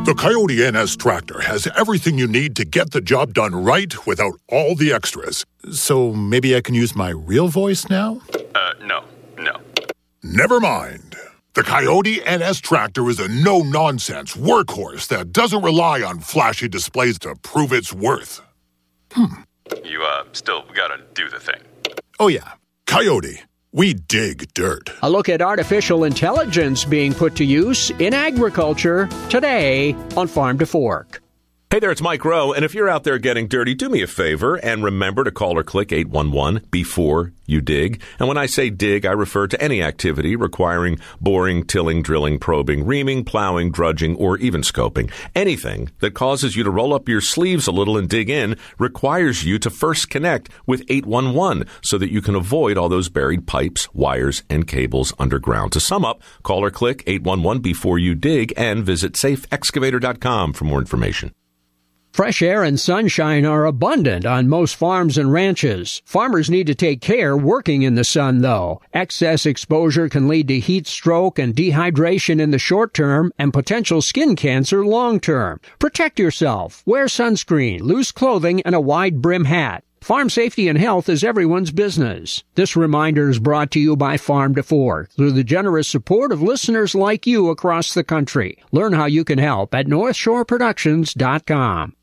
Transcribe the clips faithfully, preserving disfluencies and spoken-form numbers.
The Coyote N S tractor has everything you need to get the job done right without all the extras. So maybe I can use my real voice now? Uh, no, no. Never mind. The Coyote N S tractor is a no-nonsense workhorse that doesn't rely on flashy displays to prove its worth. Hmm. You, uh, still gotta do the thing. Oh, yeah. Coyote. We dig dirt. A look at artificial intelligence being put to use in agriculture today on Farm to Fork. Hey there, it's Mike Rowe, and if you're out there getting dirty, do me a favor and remember to call or click eight one one before you dig. And when I say dig, I refer to any activity requiring boring, tilling, drilling, probing, reaming, plowing, drudging, or even scoping. Anything that causes you to roll up your sleeves a little and dig in requires you to first connect with eight one one so that you can avoid all those buried pipes, wires, and cables underground. To sum up, call or click eight one one before you dig and visit safe excavator dot com for more information. Fresh air and sunshine are abundant on most farms and ranches. Farmers need to take care working in the sun, though. Excess exposure can lead to heat stroke and dehydration in the short term and potential skin cancer long term. Protect yourself. Wear sunscreen, loose clothing, and a wide brim hat. Farm safety and health is everyone's business. This reminder is brought to you by Farm to Fork through the generous support of listeners like you across the country. Learn how you can help at north shore productions dot com.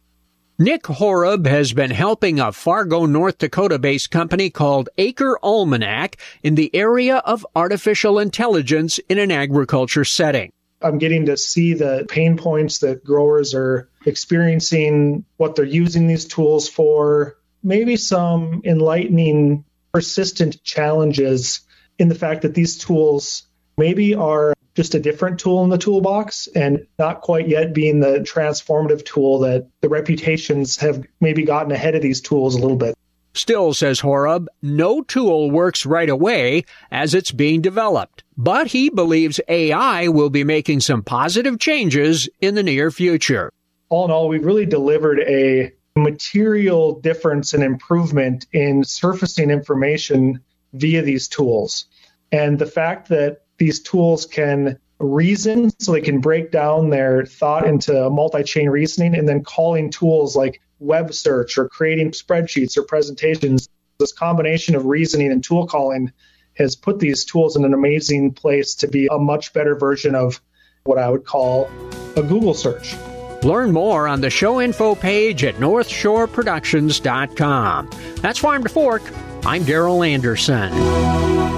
Nick Horeb has been helping a Fargo, North Dakota-based company called Acre Almanac in the area of artificial intelligence in an agriculture setting. I'm getting to see the pain points that growers are experiencing, what they're using these tools for, maybe some enlightening, persistent challenges in the fact that these tools maybe are just a different tool in the toolbox and not quite yet being the transformative tool that the reputations have maybe gotten ahead of these tools a little bit. Still, says Horeb, no tool works right away as it's being developed. But he believes A I will be making some positive changes in the near future. All in all, we've really delivered a material difference and improvement in surfacing information via these tools. And the fact that these tools can reason, so they can break down their thought into multi-chain reasoning, and then calling tools like web search or creating spreadsheets or presentations. This combination of reasoning and tool calling has put these tools in an amazing place to be a much better version of what I would call a Google search. Learn more on the show info page at north shore productions dot com. That's Farm to Fork. I'm Daryl Anderson.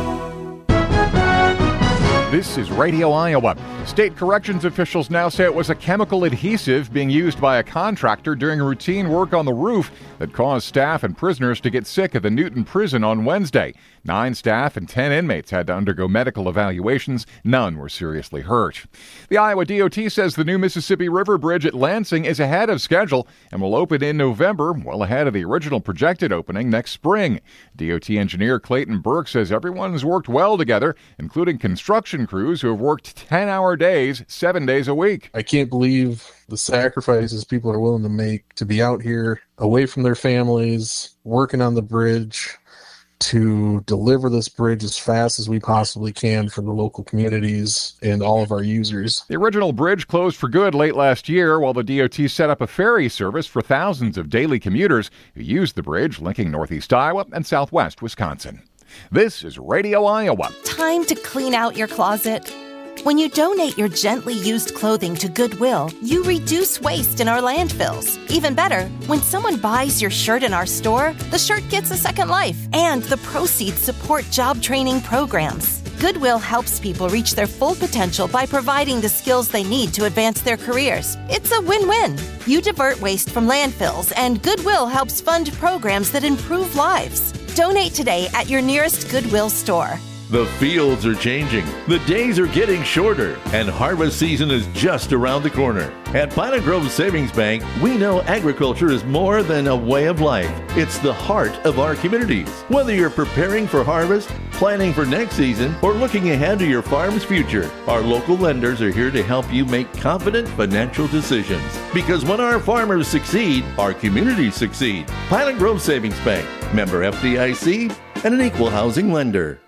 This is Radio Iowa. State corrections officials now say it was a chemical adhesive being used by a contractor during routine work on the roof that caused staff and prisoners to get sick at the Newton prison on Wednesday. Nine staff and ten inmates had to undergo medical evaluations. None were seriously hurt. The Iowa D O T says the new Mississippi River Bridge at Lansing is ahead of schedule and will open in November, well ahead of the original projected opening next spring. D O T engineer Clayton Burke says everyone has worked well together, including construction crews who have worked ten-hour days, seven days a week. I can't believe the sacrifices people are willing to make to be out here away from their families, working on the bridge, to deliver this bridge as fast as we possibly can for the local communities and all of our users. The original bridge closed for good late last year while the D O T set up a ferry service for thousands of daily commuters who use the bridge linking northeast Iowa and southwest Wisconsin. This is Radio Iowa. Time to clean out your closet. When you donate your gently used clothing to Goodwill, you reduce waste in our landfills. Even better, when someone buys your shirt in our store, the shirt gets a second life, and the proceeds support job training programs. Goodwill helps people reach their full potential by providing the skills they need to advance their careers. It's a win-win. You divert waste from landfills, and Goodwill helps fund programs that improve lives. Donate today at your nearest Goodwill store. The fields are changing, the days are getting shorter, and harvest season is just around the corner. At Pilot Grove Savings Bank, we know agriculture is more than a way of life. It's the heart of our communities. Whether you're preparing for harvest, planning for next season, or looking ahead to your farm's future, our local lenders are here to help you make confident financial decisions. Because when our farmers succeed, our communities succeed. Pilot Grove Savings Bank, member F D I C, and an equal housing lender.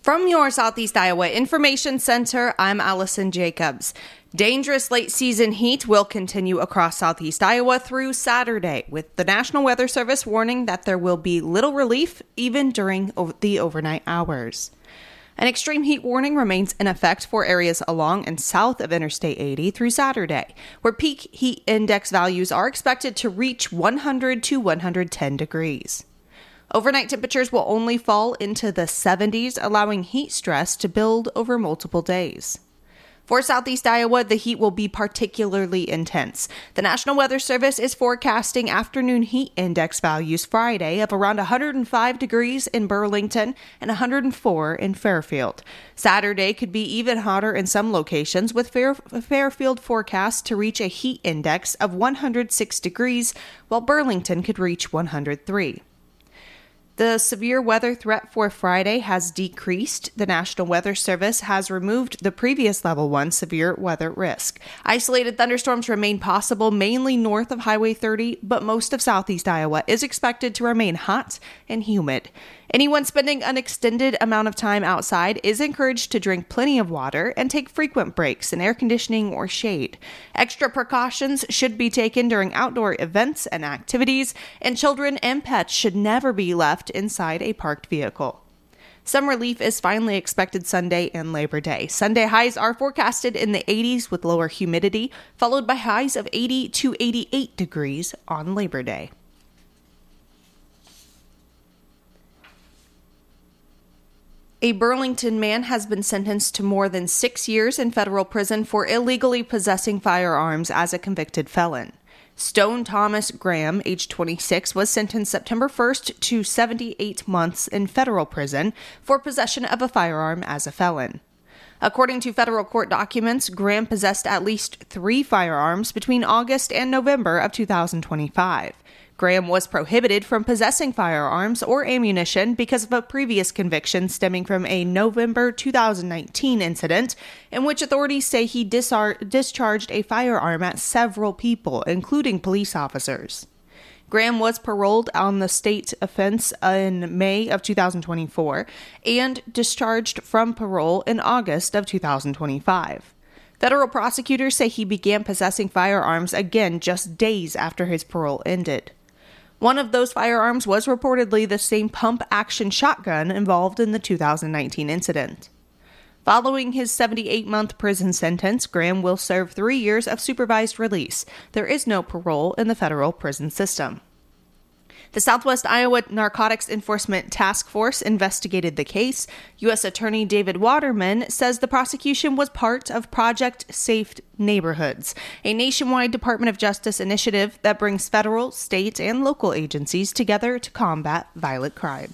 From your Southeast Iowa Information Center, I'm Allison Jacobs. Dangerous late-season heat will continue across Southeast Iowa through Saturday, with the National Weather Service warning that there will be little relief even during the overnight hours. An extreme heat warning remains in effect for areas along and south of Interstate eighty through Saturday, where peak heat index values are expected to reach one hundred to one hundred ten degrees. Overnight temperatures will only fall into the seventies, allowing heat stress to build over multiple days. For Southeast Iowa, the heat will be particularly intense. The National Weather Service is forecasting afternoon heat index values Friday of around one hundred five degrees in Burlington and one hundred four in Fairfield. Saturday could be even hotter in some locations, with Fair- Fairfield forecast to reach a heat index of one hundred six degrees, while Burlington could reach one hundred three. The severe weather threat for Friday has decreased. The National Weather Service has removed the previous level one severe weather risk. Isolated thunderstorms remain possible mainly north of Highway thirty, but most of southeast Iowa is expected to remain hot and humid. Anyone spending an extended amount of time outside is encouraged to drink plenty of water and take frequent breaks in air conditioning or shade. Extra precautions should be taken during outdoor events and activities, and children and pets should never be left inside a parked vehicle. Some relief is finally expected Sunday and Labor Day. Sunday highs are forecasted in the eighties with lower humidity, followed by highs of eighty to eighty-eight degrees on Labor Day. A Burlington man has been sentenced to more than six years in federal prison for illegally possessing firearms as a convicted felon. Stone Thomas Graham, age twenty-six, was sentenced September first to seventy-eight months in federal prison for possession of a firearm as a felon. According to federal court documents, Graham possessed at least three firearms between August and November of two thousand twenty-five. Graham was prohibited from possessing firearms or ammunition because of a previous conviction stemming from a November two thousand nineteen incident in which authorities say he disar- discharged a firearm at several people, including police officers. Graham was paroled on the state offense in May of two thousand twenty-four and discharged from parole in August of two thousand twenty-five. Federal prosecutors say he began possessing firearms again just days after his parole ended. One of those firearms was reportedly the same pump-action shotgun involved in the two thousand nineteen incident. Following his seventy-eight-month prison sentence, Graham will serve three years of supervised release. There is no parole in the federal prison system. The Southwest Iowa Narcotics Enforcement Task Force investigated the case. U S Attorney David Waterman says the prosecution was part of Project Safe Neighborhoods, a nationwide Department of Justice initiative that brings federal, state, and local agencies together to combat violent crime.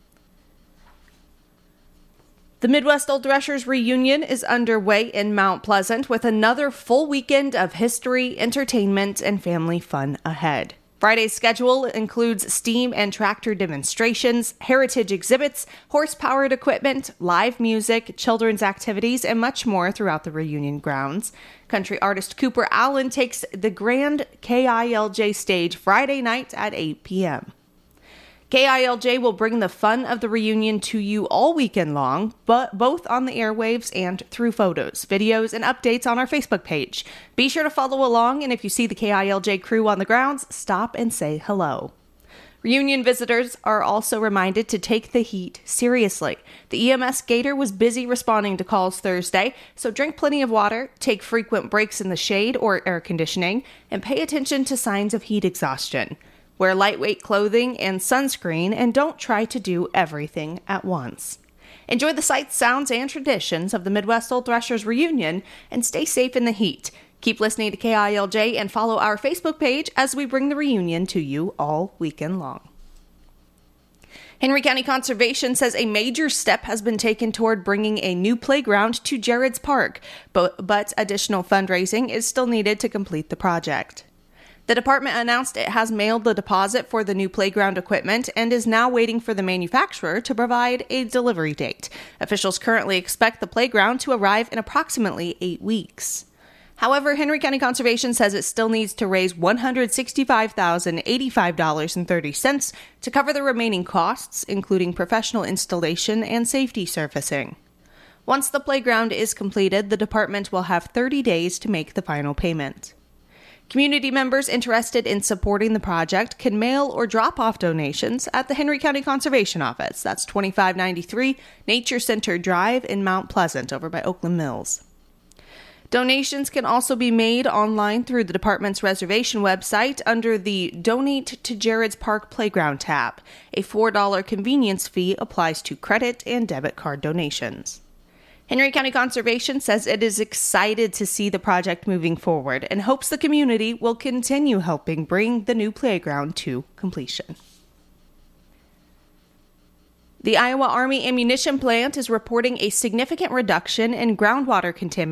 The Midwest Old Threshers reunion is underway in Mount Pleasant with another full weekend of history, entertainment, and family fun ahead. Friday's schedule includes steam and tractor demonstrations, heritage exhibits, horse-powered equipment, live music, children's activities, and much more throughout the reunion grounds. Country artist Cooper Allen takes the grand K I L J stage Friday night at eight p.m. K I L J will bring the fun of the reunion to you all weekend long, but both on the airwaves and through photos, videos, and updates on our Facebook page. Be sure to follow along, and if you see the K I L J crew on the grounds, stop and say hello. Reunion visitors are also reminded to take the heat seriously. The E M S Gator was busy responding to calls Thursday, so drink plenty of water, take frequent breaks in the shade or air conditioning, and pay attention to signs of heat exhaustion. Wear lightweight clothing and sunscreen, and don't try to do everything at once. Enjoy the sights, sounds, and traditions of the Midwest Old Threshers reunion, and stay safe in the heat. Keep listening to K I L J and follow our Facebook page as we bring the reunion to you all weekend long. Henry County Conservation says a major step has been taken toward bringing a new playground to Jared's Park, but, but additional fundraising is still needed to complete the project. The department announced it has mailed the deposit for the new playground equipment and is now waiting for the manufacturer to provide a delivery date. Officials currently expect the playground to arrive in approximately eight weeks. However, Henry County Conservation says it still needs to raise one hundred sixty-five thousand eighty-five dollars and thirty cents to cover the remaining costs, including professional installation and safety surfacing. Once the playground is completed, the department will have thirty days to make the final payment. Community members interested in supporting the project can mail or drop off donations at the Henry County Conservation Office. That's twenty-five ninety-three Nature Center Drive in Mount Pleasant over by Oakland Mills. Donations can also be made online through the department's reservation website under the Donate to Jared's Park Playground tab. A four dollars convenience fee applies to credit and debit card donations. Henry County Conservation says it is excited to see the project moving forward and hopes the community will continue helping bring the new playground to completion. The Iowa Army Ammunition Plant is reporting a significant reduction in groundwater contamination